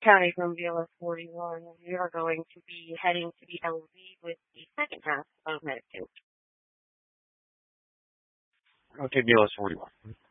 County from VLS 41. We are going to be heading to the LZ with the second half of Meditate. Okay, BLS 41.